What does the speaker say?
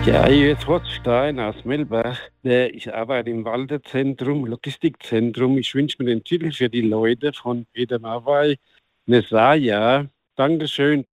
Ja, hier ist Rothstein aus Melbach. Ich arbeite im Waldezentrum, Logistikzentrum. Ich wünsche mir den Titel für die Leute von Peter Mawei, Messiah. Dankeschön.